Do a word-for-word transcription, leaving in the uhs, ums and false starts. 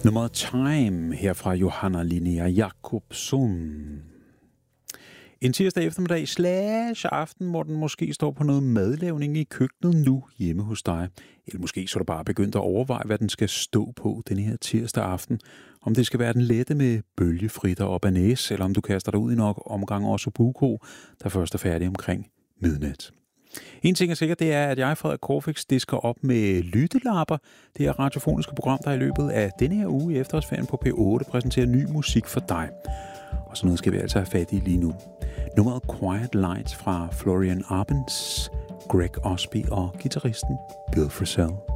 Nummeret Time her fra Johanna Linnea Jacobsson. En tirsdag eftermiddag slash aften, hvor den måske står på noget madlavning i køkkenet nu hjemme hos dig. Eller måske så er du bare begyndt at overveje, hvad den skal stå på den her tirsdag aften. Om det skal være den lette med bølgefritter og banæs, eller om du kaster dig ud i nok omgang også buko, der først er færdig omkring midnat. En ting er sikkert, det er, at jeg, Frederik Corfix, disker op med Lyttelapper. Det er radiofoniske program, der i løbet af denne her uge i efterårsferien på P otte præsenterer ny musik for dig. Og sådan noget skal vi altså have fat i lige nu. Nummeret Quiet Lights fra Florian Arbenz, Greg Osby og guitaristen Bill Frisell.